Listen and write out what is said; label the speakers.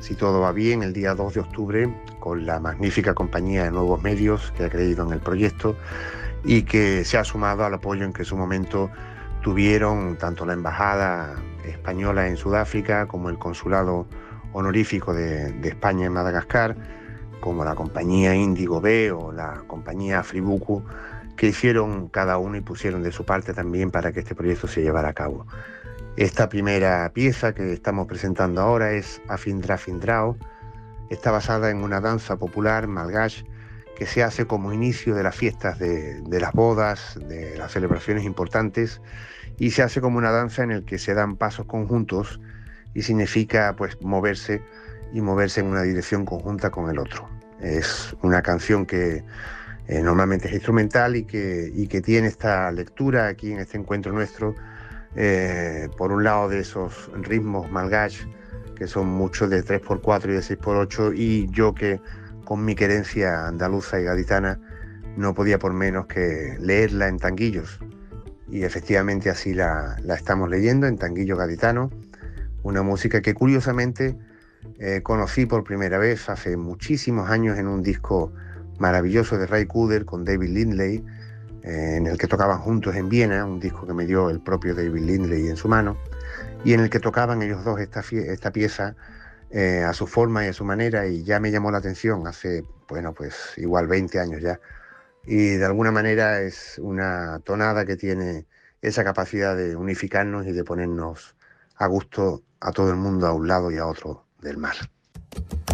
Speaker 1: si todo va bien, el día 2 de octubre con la magnífica compañía de Nuevos Medios que ha creído en el proyecto y que se ha sumado al apoyo en que en su momento tuvieron tanto la Embajada Española en Sudáfrica como el Consulado Honorífico de España en Madagascar, como la compañía Índigo B o la compañía Fribuku, que hicieron cada uno y pusieron de su parte también para que este proyecto se llevara a cabo. Esta primera pieza que estamos presentando ahora es Afindra Findrao. Está basada en una danza popular malgache que se hace como inicio de las fiestas de las bodas, de las celebraciones importantes, y se hace como una danza en el que se dan pasos conjuntos y significa pues moverse y moverse en una dirección conjunta con el otro. Es una canción que normalmente es instrumental y que tiene esta lectura aquí en este encuentro nuestro, por un lado de esos ritmos malgache que son muchos de 3x4 y de 6x8, y yo que con mi querencia andaluza y gaditana no podía por menos que leerla en tanguillos, y efectivamente así la estamos leyendo en tanguillo gaditano, una música que curiosamente conocí por primera vez hace muchísimos años en un disco maravilloso de Ray Cooder con David Lindley, en el que tocaban juntos en Viena, un disco que me dio el propio David Lindley en su mano, y en el que tocaban ellos dos esta pieza a su forma y a su manera, y ya me llamó la atención hace, bueno, pues igual 20 años ya, y de alguna manera es una tonada que tiene esa capacidad de unificarnos y de ponernos a gusto a todo el mundo a un lado y a otro del mar.